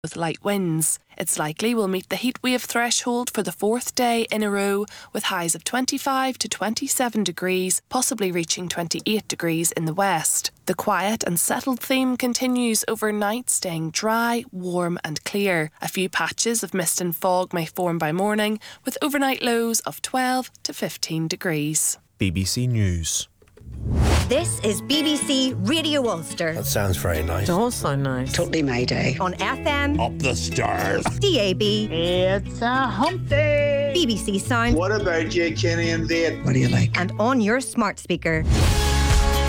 with light winds. It's likely we'll meet the heatwave threshold for the 4th day in a row, with highs of 25 to 27 degrees, possibly reaching 28 degrees in the west. The quiet and settled theme continues overnight, staying dry, warm and clear. A few patches of mist and fog may form by morning, with overnight lows of 12 to 15 degrees. BBC News. This is BBC Radio Ulster. That sounds very nice. It does sound nice. Totally Mayday. On FM. Up the stairs. DAB. It's a hump day. BBC Sound. What about you, Kenny and Dave? What do you like? And on your smart speaker.